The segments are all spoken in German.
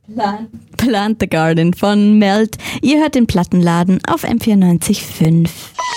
Plant the Garden von Melt. Ihr hört den Plattenladen auf M94.5.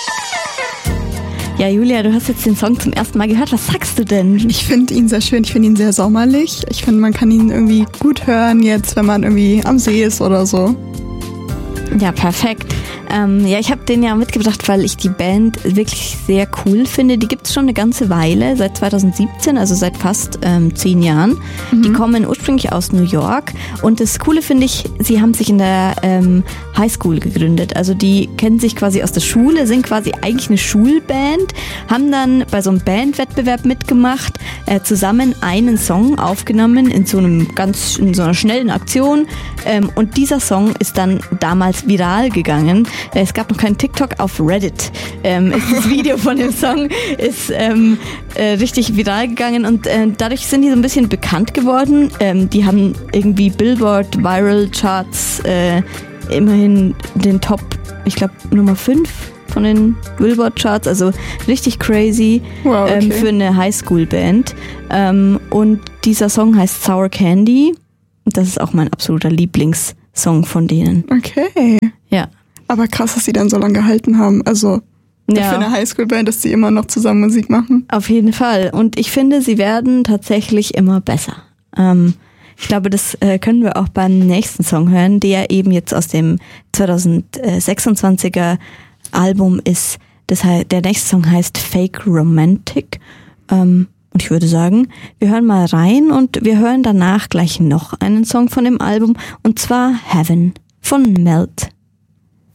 Ja, Julia, du hast jetzt den Song zum ersten Mal gehört. Was sagst du denn? Ich finde ihn sehr schön. Ich finde ihn sehr sommerlich. Ich finde, man kann ihn irgendwie gut hören jetzt, wenn man irgendwie am See ist oder so. Ja, perfekt. Ja, ich habe den ja mitgebracht, weil ich die Band wirklich sehr cool finde. Die gibt es schon eine ganze Weile, seit 2017, also seit fast 10 Jahren. Die kommen ursprünglich aus New York und das Coole finde ich, sie haben sich in der Highschool gegründet. Also die kennen sich quasi aus der Schule, sind quasi eigentlich eine Schulband, haben dann bei so einem Bandwettbewerb mitgemacht, zusammen einen Song aufgenommen in so einer schnellen Aktion und dieser Song ist dann damals viral gegangen. Es gab noch keinen TikTok, auf Reddit. Das Video von dem Song ist richtig viral gegangen und dadurch sind die so ein bisschen bekannt geworden. Die haben irgendwie Billboard Viral Charts immerhin den Top, ich glaube Nummer 5 von den Billboard Charts, also richtig crazy. Wow, okay. Für eine Highschool-Band. Und dieser Song heißt Sour Candy und das ist auch mein absoluter Lieblingssong von denen. Okay. Ja. Aber krass, dass sie dann so lange gehalten haben. Also für eine Highschool-Band, dass sie immer noch zusammen Musik machen. Auf jeden Fall. Und ich finde, sie werden tatsächlich immer besser. Ich glaube, das können wir auch beim nächsten Song hören, der eben jetzt aus dem 2026er Album ist. Der nächste Song heißt Fake Romantic. Und ich würde sagen, wir hören mal rein und wir hören danach gleich noch einen Song von dem Album. Und zwar Heaven von Melt.